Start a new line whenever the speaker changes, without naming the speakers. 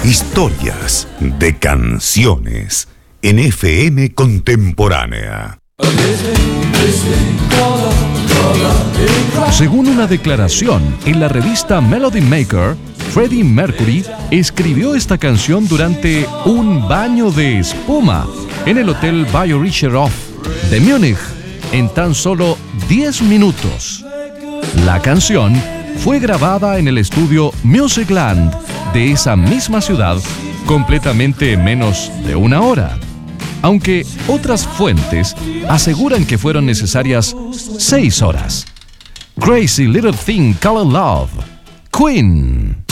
Historias de canciones en FM Contemporánea.
Según una declaración en la revista Melody Maker, Freddie Mercury escribió esta canción durante un baño de espuma en el Hotel Bayerischer de Múnich en tan solo 10 minutos. La canción fue grabada en el estudio Musicland de esa misma ciudad completamente en menos de una hora, aunque otras fuentes aseguran que fueron necesarias 6 horas. Crazy Little Thing Called Love, Queen.